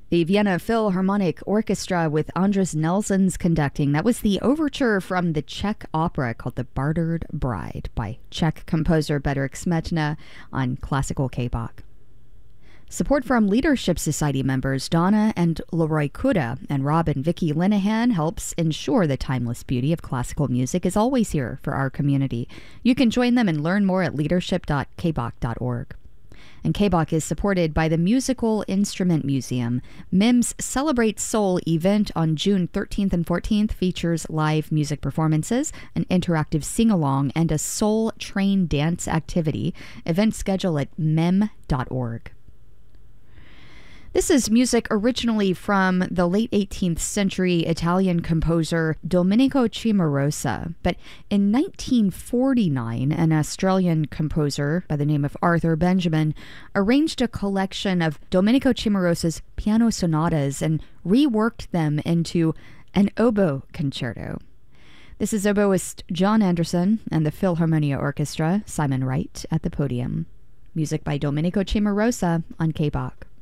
The Vienna Philharmonic Orchestra with Andras Nelsons conducting. That was the overture from the Czech opera called The Bartered Bride by Czech composer Bedřich Smetana on Classical K-Bach. Support from Leadership Society members Donna and Leroy Kuda and Rob and Vicky Linehan helps ensure the timeless beauty of classical music is always here for our community. You can join them and learn more at leadership.kbach.org. And K-Bach is supported by the Musical Instrument Museum. MIMS Celebrate Soul event on June 13th and 14th features live music performances, an interactive sing-along, and a soul train dance activity. Event schedule at mem.org. This is music originally from the late 18th century Italian composer Domenico Cimarosa. But in 1949, an Australian composer by the name of Arthur Benjamin arranged a collection of Domenico Cimarosa's piano sonatas and reworked them into an oboe concerto. This is oboist John Anderson and the Philharmonia Orchestra, Simon Wright at the podium. Music by Domenico Cimarosa on K-Bach.